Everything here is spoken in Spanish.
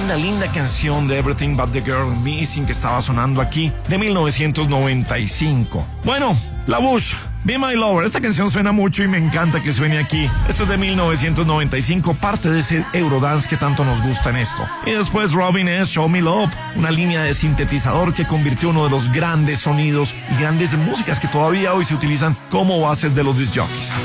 linda, linda canción de Everything But the Girl Missing que estaba sonando aquí de 1995. Bueno, La Bush, Be My Lover. Esta canción suena mucho y me encanta que suene aquí. Esto es de 1995, parte de ese Eurodance que tanto nos gusta en esto. Y después Robin S., Show Me Love, una línea de sintetizador que convirtió uno de los grandes sonidos y grandes músicas que todavía hoy se utilizan como bases de los disc jockeys.